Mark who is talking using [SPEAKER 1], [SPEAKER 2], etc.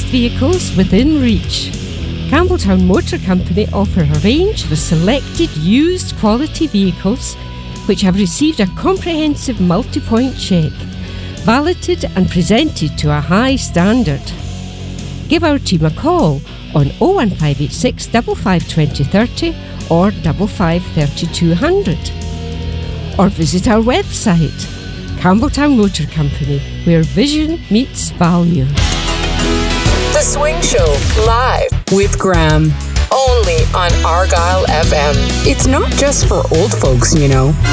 [SPEAKER 1] used vehicles within reach. Campbelltown Motor Company offer a range of selected used quality vehicles which have received a comprehensive multi-point check, validated and presented to a high standard. Give our team a call on 01586 55 2030 or 55 3200. Or visit our website, Campbelltown Motor Company, where vision meets value.
[SPEAKER 2] The Swing Show, live with Graham, only on Argyle FM. It's not just for old folks, you know.